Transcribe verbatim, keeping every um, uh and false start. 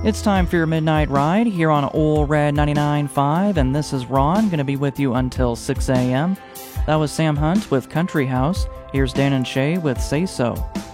It's time for your midnight ride here on Ole Red ninety-nine point five, and this is Ron, going to be with you until six a.m. That was Sam Hunt with Country House. Here's Dan and Shay with Say So.